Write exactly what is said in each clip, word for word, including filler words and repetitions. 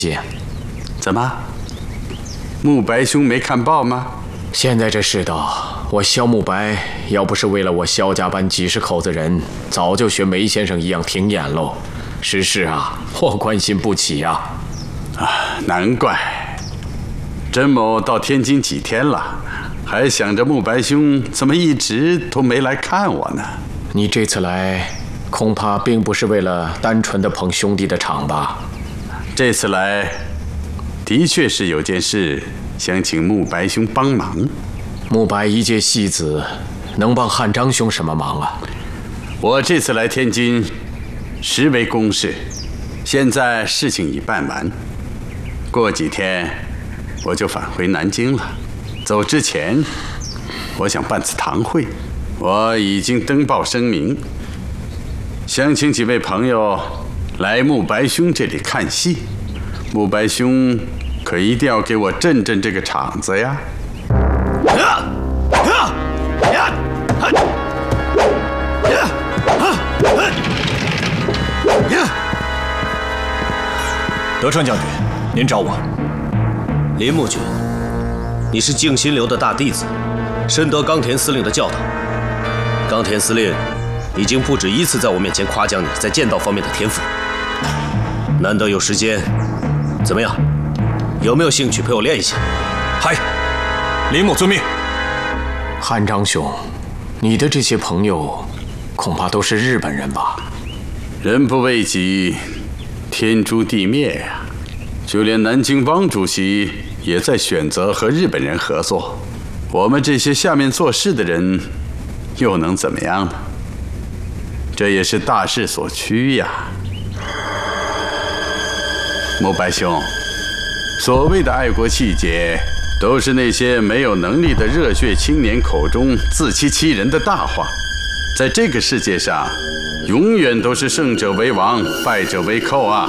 怎么？慕白兄没看报吗？ 现在这世道，我萧慕白要不是为了我萧家班几十口子人，早就学梅先生一样停演喽。时事啊，我关心不起啊。 啊，难怪。甄某到天津几天了，还想着慕白兄怎么一直都没来看我呢？ 你这次来，恐怕并不是为了单纯的捧兄弟的场吧？ 这次来，的确是有件事想请慕白兄帮忙。 慕白一介戏子，能帮汉章兄什么忙啊？ 我这次来天津，实为公事，现在事情已办完，过几天我就返回南京了。走之前，我想办次堂会，我已经登报声明，想请几位朋友来慕白兄这里看戏。慕白兄可一定要给我镇镇这个场子呀！ 德川将军，您找我。 林木君，你是静心流的大弟子，深得冈田司令的教导。冈田司令已经不止一次在我面前夸奖你在剑道方面的天赋。难得有时间，怎么样？有没有兴趣陪我练一下？ 嗨，林某遵命。 汉章兄，你的这些朋友恐怕都是日本人吧？ 人不为己，天诛地灭呀！就连南京汪主席也在选择和日本人合作，我们这些下面做事的人又能怎么样呢？这也是大势所趋呀。慕白兄，所谓的爱国气节，都是那些没有能力的热血青年口中自欺欺人的大话。在这个世界上，永远都是胜者为王，败者为寇啊！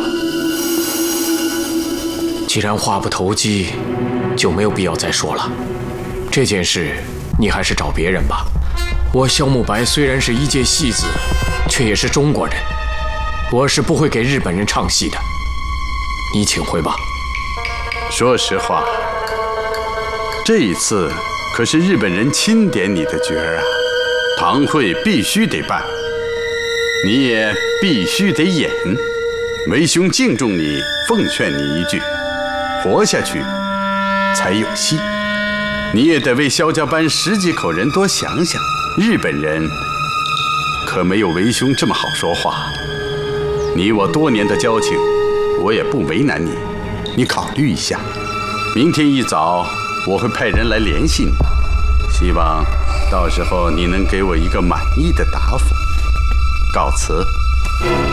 既然话不投机，就没有必要再说了。这件事，你还是找别人吧。我萧慕白虽然是一介戏子，却也是中国人，我是不会给日本人唱戏的。你请回吧。 说实话，这一次可是日本人钦点你的角儿啊，堂会必须得办，你也必须得演。为兄敬重你，奉劝你一句，活下去才有戏。你也得为萧家班十几口人多想想，日本人可没有为兄这么好说话。你我多年的交情，我也不为难你，你考虑一下。明天一早我会派人来联系你，希望到时候你能给我一个满意的答复。告辞。